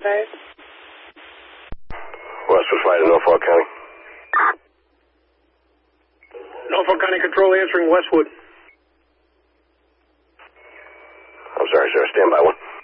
Westwood Flight in Norfolk County. Norfolk County Control answering Westwood. I'm sorry, sir. Stand by one.